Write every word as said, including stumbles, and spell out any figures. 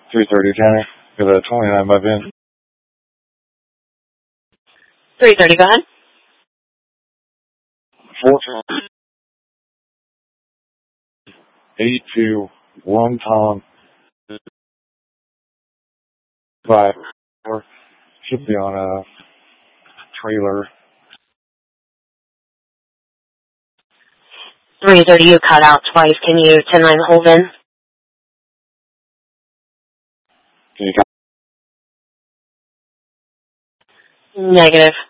three thirty, Tanner. Got a twenty-nine by Vin. three thirty, go ahead. four eight two one Tom. Five. Should be on a trailer. three thirty, you cut out twice. Can you ten nine hold in? Can you Negative.